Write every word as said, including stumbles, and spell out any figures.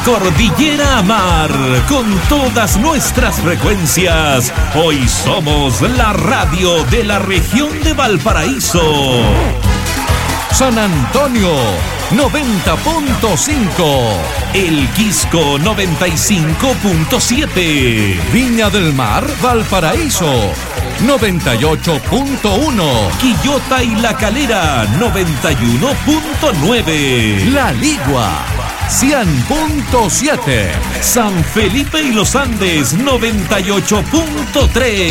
cordillera a mar, con todas nuestras frecuencias. Hoy somos la radio de la región de Valparaíso. San Antonio, noventa punto cinco. El Quisco, noventa y cinco punto siete. Viña del Mar, Valparaíso, noventa y ocho punto uno. Quillota y La Calera, noventa y uno punto nueve. La Ligua, cien punto siete. San Felipe y Los Andes, noventa y ocho punto tres.